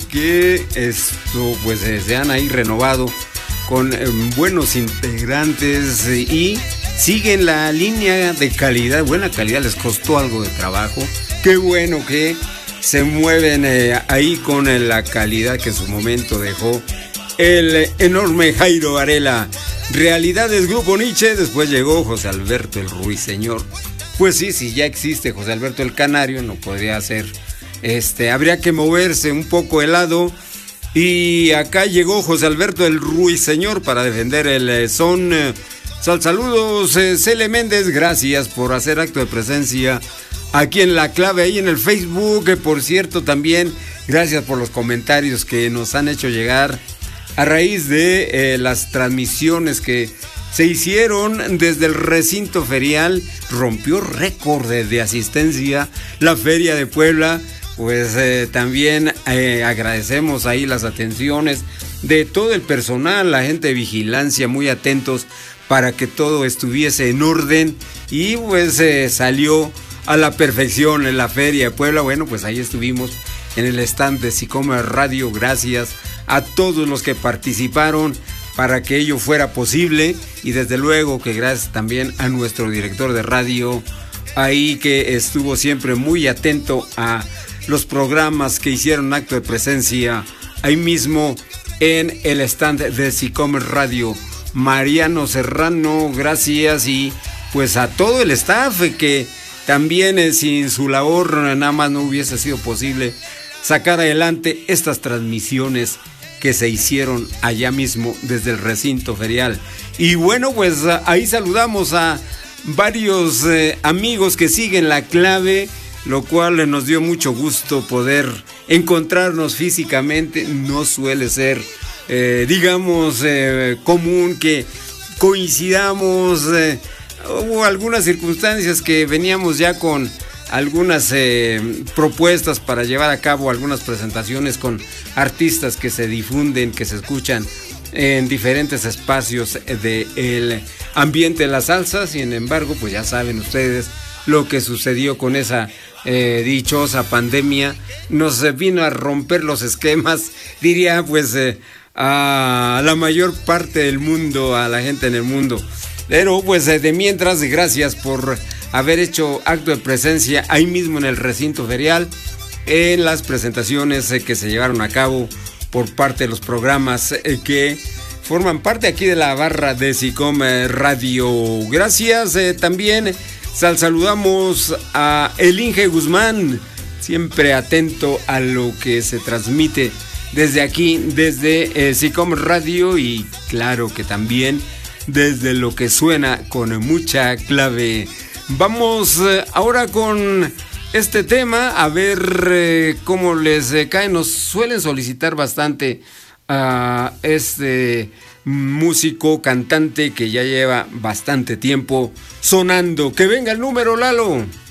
que esto pues se han ahí renovado con buenos integrantes y siguen la línea de calidad, buena calidad, les costó algo de trabajo. Qué bueno que se mueven ahí con la calidad que en su momento dejó el enorme Jairo Varela. Realidades Grupo Nietzsche, después llegó José Alberto el Ruiseñor. Pues sí, si ya existe José Alberto el Canario, no podría ser. Habría que moverse un poco el lado. Y acá llegó José Alberto el Ruiseñor para defender el son. Saludos, Cele Méndez, gracias por hacer acto de presencia aquí en La Clave, ahí en el Facebook. Por cierto, también gracias por los comentarios que nos han hecho llegar a raíz de las transmisiones que se hicieron desde el recinto ferial. Rompió récord de asistencia la Feria de Puebla. Pues también agradecemos ahí las atenciones de todo el personal, la gente de vigilancia, muy atentos para que todo estuviese en orden y pues salió a la perfección en la Feria de Puebla. Bueno, pues ahí estuvimos en el stand de Sicomer Radio. Gracias a todos los que participaron para que ello fuera posible y desde luego que gracias también a nuestro director de radio ahí que estuvo siempre muy atento a los programas que hicieron acto de presencia ahí mismo en el stand de Sicomer Radio. Mariano Serrano, gracias, y pues a todo el staff que también sin su labor nada más no hubiese sido posible sacar adelante estas transmisiones que se hicieron allá mismo desde el recinto ferial. Y bueno, pues ahí saludamos a varios amigos que siguen La Clave, lo cual nos dio mucho gusto poder encontrarnos físicamente. No suele ser, común que coincidamos. Hubo algunas circunstancias que veníamos ya con algunas propuestas para llevar a cabo algunas presentaciones con artistas que se difunden, que se escuchan en diferentes espacios del ambiente de la salsa. Sin embargo, pues ya saben ustedes lo que sucedió con esa dichosa pandemia. Nos vino a romper los esquemas, diría pues a la mayor parte del mundo, a la gente en el mundo. Pero pues de mientras, gracias por haber hecho acto de presencia ahí mismo en el recinto ferial, en las presentaciones que se llevaron a cabo por parte de los programas que forman parte aquí de la barra de Sicomer Radio. Gracias también. Saludamos a el Inge Guzmán, siempre atento a lo que se transmite desde aquí, desde Sicomer Radio, y claro que también desde lo que suena con mucha clave. Vamos ahora con este tema, a ver cómo les cae. Nos suelen solicitar bastante a este músico, cantante que ya lleva bastante tiempo sonando. Que venga el número, Lalo.